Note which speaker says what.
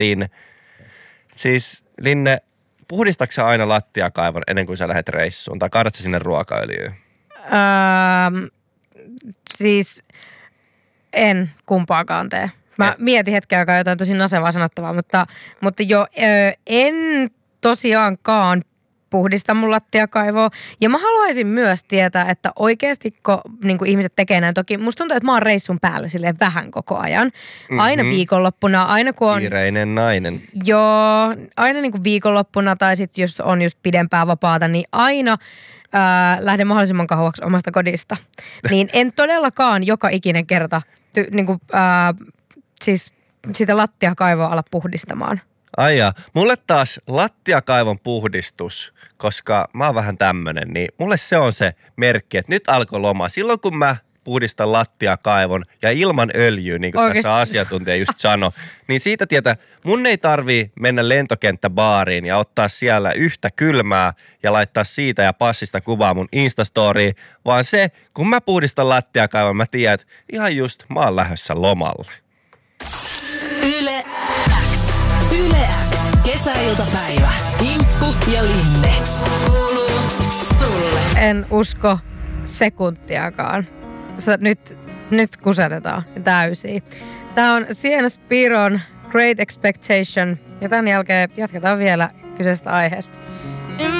Speaker 1: niin siis Linne, puhdistatko sä aina lattiakaivon ennen kuin sä lähdet reissuun? Tai kaadat sä sinne ruokaöljyyn?
Speaker 2: Siis en kumpaakaan tee. Mä mietin hetken aikaa jotain tosi nasevaa sanottavaa, mutta en tosiaankaan puhdista mun lattiakaivoa. Ja mä haluaisin myös tietää, että oikeasti kun niin ihmiset tekee näin, toki musta tuntuu, että mä oon reissun päällä silleen vähän koko ajan. Aina viikonloppuna, aina kun on...
Speaker 1: Kiireinen nainen.
Speaker 2: Joo, aina niin kuin viikonloppuna tai sitten jos on just pidempää vapaata, niin aina lähden mahdollisimman kauaksi omasta kodista. Niin en todellakaan joka ikinen kerta siis sitä lattiakaivoa ala puhdistamaan.
Speaker 1: Aijaa, mulle taas lattiakaivon puhdistus, koska mä oon vähän tämmönen, niin mulle se on se merkki, että nyt alkoi loma. Silloin kun mä puhdistan lattiakaivon ja ilman öljyä, niin kuin tässä asiantuntija just sanoi, niin siitä tietää, mun ei tarvii mennä lentokenttäbaariin ja ottaa siellä yhtä kylmää ja laittaa siitä ja passista kuvaa mun Instastoriin, vaan se, kun mä puhdistan lattiakaivon, mä tiedän, että ihan just mä oon lähdössä lomalle.
Speaker 3: Yle X. Yle X. Kesäiltapäivä. Inkku ja Linne. Kuuluu sulle.
Speaker 2: En usko sekuntiakaan. Nyt kusetetaan täysin. Tää on Sienna Spiron Great Expectation ja tämän jälkeen jatketaan vielä kyseisestä aiheesta.